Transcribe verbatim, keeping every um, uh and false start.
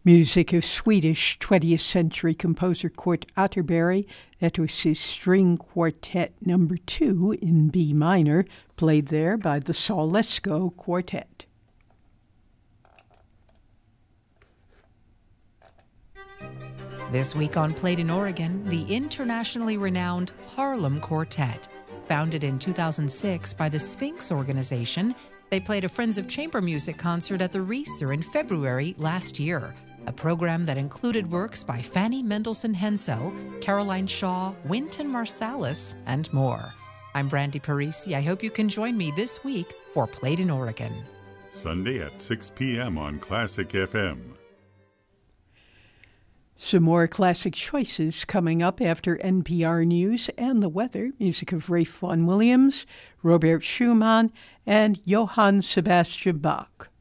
Music of Swedish twentieth century composer Kurt Atterbury. That was his string quartet number two in B minor, played there by the Saul Lesko Quartet. This week on Played in Oregon, the internationally renowned Harlem Quartet. Founded in two thousand six by the Sphinx Organization, they played a Friends of Chamber Music concert at the Reeser in February last year, a program that included works by Fanny Mendelssohn Hensel, Caroline Shaw, Wynton Marsalis, and more. I'm Brandy Parisi. I hope you can join me this week for Played in Oregon. Sunday at six p.m. on Classic F M. Some more classic choices coming up after N P R News and the weather. Music of Ralph Vaughan Williams, Robert Schumann, and Johann Sebastian Bach.